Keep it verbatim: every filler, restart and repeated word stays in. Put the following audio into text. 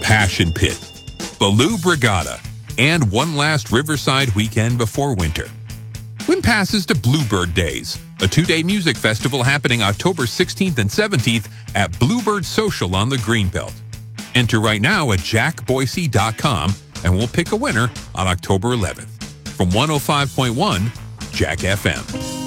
Passion Pit, Baloo Brigada, and one last Riverside weekend before winter. Win passes to Bluebird Days, a two-day music festival happening October sixteenth and seventeenth at Bluebird Social on the Greenbelt. Enter right now at jack boise dot com and we'll pick a winner on October eleventh. From one oh five point one, Jack F M.